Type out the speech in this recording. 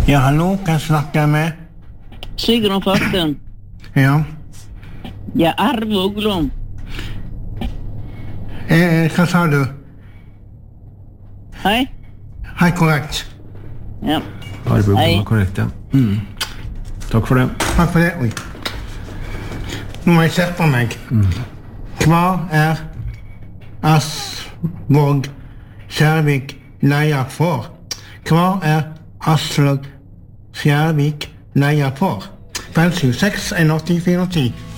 Ja, hallo, kan jeg snakke med? Sigrun Fortun. Ja. Ja, Arve Uglum. Hva sa du? Hei. Hei, korrekt. Ja. Arve Hei. Uglum er korrekt, ja. Takk for det. Takk for det. Oi. Nå må jeg sette meg. Hva er Aslak Skjærvik leier for? Hva er Aslak Skjærvik leier for? 576 81 410.